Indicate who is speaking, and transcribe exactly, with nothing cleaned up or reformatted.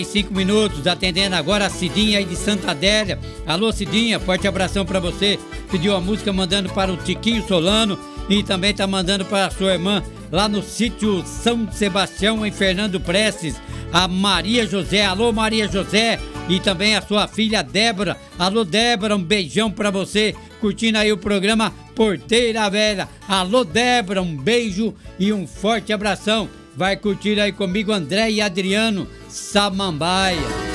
Speaker 1: Cinco minutos, atendendo agora a Cidinha aí de Santa Adélia. Alô, Cidinha, forte abração pra você. Pediu a música mandando para o Tiquinho Solano e também tá mandando para a sua irmã lá no sítio São Sebastião, em Fernando Prestes, a Maria José. Alô, Maria José, e também a sua filha Débora. Alô, Débora, um beijão pra você, curtindo aí o programa Porteira Velha. Alô, Débora, um beijo e um forte abração. Vai curtir aí comigo André e Adriano Samambaia.